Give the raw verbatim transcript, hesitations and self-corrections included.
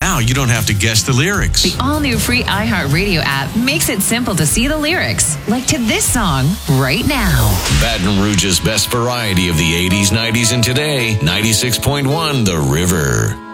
Now you don't have to guess the lyrics. The all-new free iHeartRadio app makes it simple to see the lyrics, like to this song right now. Baton Rouge's best variety of the eighties, nineties, and today, ninety-six point one The River.